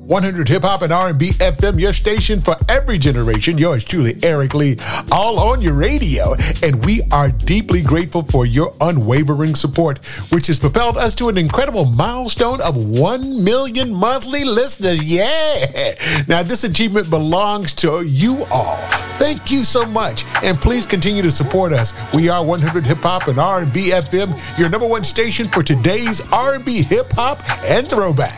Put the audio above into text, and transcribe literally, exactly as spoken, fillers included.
one hundred Hip Hop and R and B F M, your station for every generation. Yours truly, Eric Lee, all on your radio. And we are deeply grateful for your unwavering support, which has propelled us to an incredible milestone of one million monthly listeners. Yeah. Now, this achievement belongs to you all. Thank you so much. And please continue to support us. We are one hundred Hip Hop and R and B F M, your number one station for today's R and B, hip hop, and throwback.